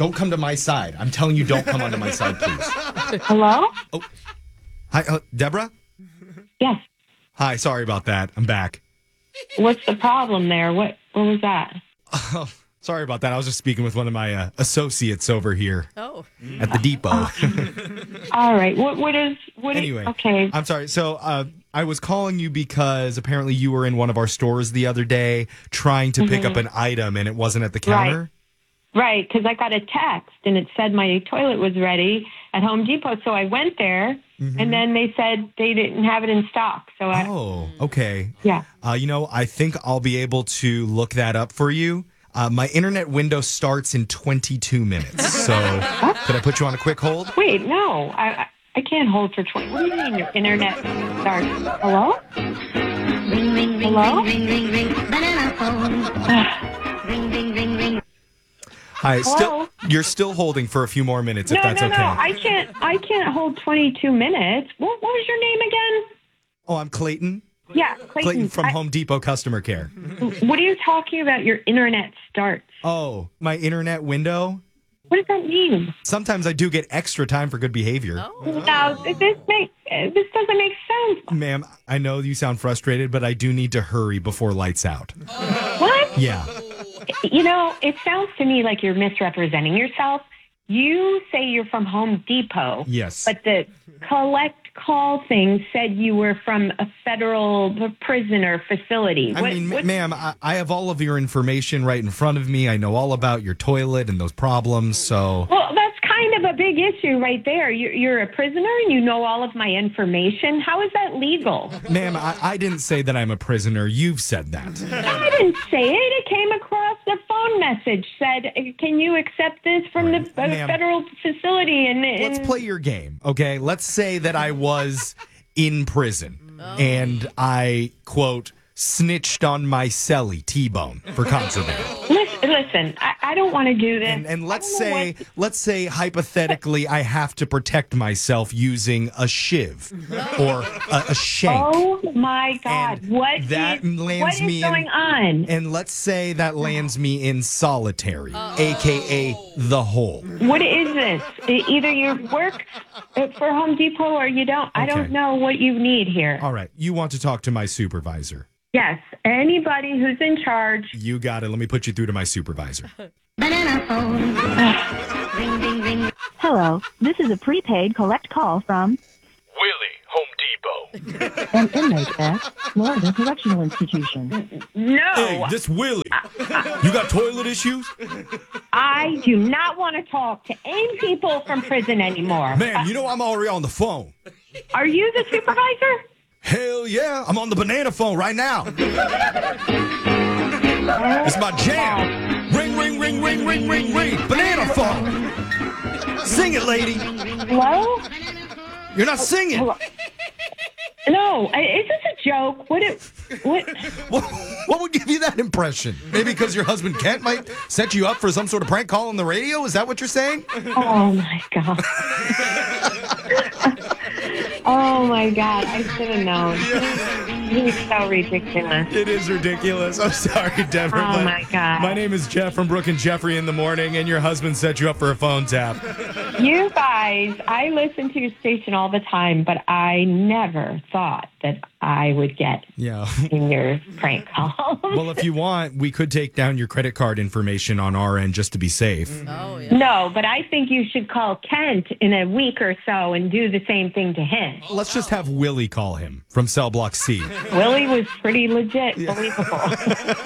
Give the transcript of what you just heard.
Don't come to my side. I'm telling you, don't come onto my side, please. Hello? Oh, hi, Deborah? Yes. Hi, sorry about that. I'm back. What's the problem there? What was that? Oh, sorry about that. I was just speaking with one of my associates over here at the depot. All right. What Anyway, okay. I'm sorry. So I was calling you because apparently you were in one of our stores the other day trying to pick up an item and it wasn't at the counter. Right, because I got a text and it said my toilet was ready at Home Depot. So I went there and then they said they didn't have it in stock. So Okay. Yeah. I think I'll be able to look that up for you. My internet window starts in 22 minutes. So could I put you on a quick hold? Wait, no. I can't hold for 20. What do you mean your internet starts? Hello? Ring, ring, ring, Hello? ring, ring, ring, ring, banana phone. Ring, ring, ring, ring. Hi, Hello? you're still holding for a few more minutes if No, that's no, okay. no. I can't hold 22 minutes. What was your name again? Oh, I'm Clayton. Yeah, Clayton from Home Depot Customer Care. What are you talking about? Your internet starts. Oh, my internet window? What does that mean? Sometimes I do get extra time for good behavior. No, this doesn't make sense. Ma'am, I know you sound frustrated, but I do need to hurry before lights out. What? Yeah. It sounds to me like you're misrepresenting yourself. You say you're from Home Depot. Yes. But the collect call thing said you were from a federal prisoner facility. Ma'am, I have all of your information right in front of me. I know all about your toilet and those problems, so... Well, that's kind of a big issue right there. You're a prisoner and you know all of my information. How is that legal? Ma'am, I didn't say that I'm a prisoner. You've said that. I didn't say it. It came across the phone message. Said, can you accept this from the federal facility? And let's play your game, okay? Let's say that I was in prison and I, quote, snitched on my celly, T-Bone, for contraband. Listen, I don't want to do this. And let's say hypothetically I have to protect myself using a shiv or a shank. Oh my God! And what is going on? And let's say that lands me in solitary, aka the hole. What is this? Either you work for Home Depot or you don't. I don't know what you need here. All right, you want to talk to my supervisor? Yes, anybody who's in charge. You got it. Let me put you through to my supervisor. Banana phone. Ring, ring, ring. Hello, this is a prepaid collect call from Willie, Home Depot. an inmate at Florida Correctional Institution. No, Hey, this Willie. You got toilet issues? I do not want to talk to any people from prison anymore. Man, I'm already on the phone. Are you the supervisor? Hell yeah, I'm on the banana phone right now. It's my jam. Ring, ring, ring, ring, ring, ring, ring. Banana phone. Sing it, lady. Hello? You're not singing. Hello? No, is this a joke? What? What would give you that impression? Maybe because your husband Kent might set you up for some sort of prank call on the radio? Is that what you're saying? Oh my God. Oh my God, I should have known. He's so ridiculous. It is ridiculous. I'm sorry, Deborah. Oh my God. My name is Jeff from Brooke and Jeffrey in the Morning, and your husband set you up for a phone tap. You guys, I listen to your station all the time, but I never thought that I would get in your prank call. Well, if you want, we could take down your credit card information on our end just to be safe. Oh, yeah. No, but I think you should call Kent in a week or so and do the same thing to him. Let's just have Willie call him from Cell Block C. Willie was pretty legit, believable.